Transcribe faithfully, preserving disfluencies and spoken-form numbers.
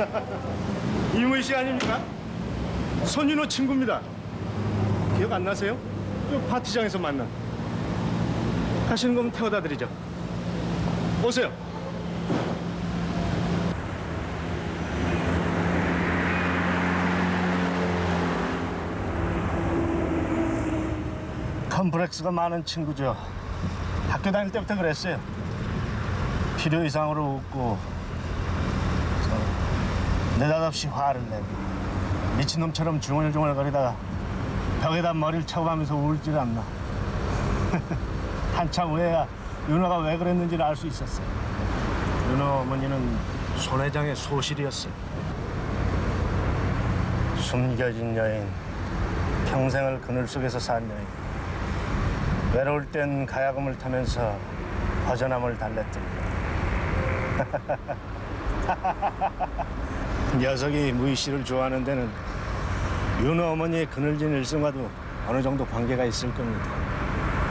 이무희 씨 아닙니까? 손윤호 친구입니다. 기억 안 나세요? 저 파티장에서 만난. 가시는 거면 태워다 드리죠. 오세요. 컴플렉스가 많은 친구죠. 학교 다닐 때부터 그랬어요. 필요 이상으로 웃고 느닷없이 화를 내고 미친놈처럼 중얼중얼거리다가 벽에다 머리를 쳐가면서 울질 않나. 한참 후에야 윤호가 왜 그랬는지를 알 수 있었어요. 윤호 어머니는 손 회장의 소실이었어요. 숨겨진 여인, 평생을 그늘 속에서 산 여인. 외로울 땐 가야금을 타면서 허전함을 달랬던 녀석이 무희 씨를 좋아하는 데는 윤호 어머니의 그늘진 일생과도 어느 정도 관계가 있을 겁니다.